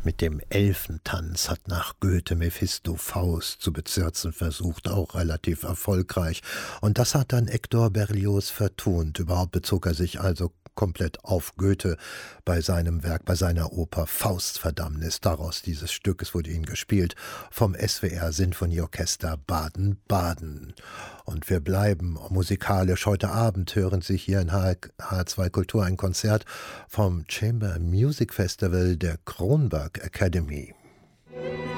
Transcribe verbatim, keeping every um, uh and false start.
Mit dem Elfentanz hat nach Goethe Mephisto Faust zu bezirzen versucht, auch relativ erfolgreich. Und das hat dann Hector Berlioz vertont. Überhaupt bezog er sich also komplett auf Goethe bei seinem Werk, bei seiner Oper Faustverdammnis. Daraus dieses Stück, es wurde Ihnen gespielt vom S W R Sinfonieorchester Baden-Baden. Und wir bleiben musikalisch. Heute Abend hören Sie hier in H R zwei Kultur ein Konzert vom Chamber Music Festival der Kronberg Academy.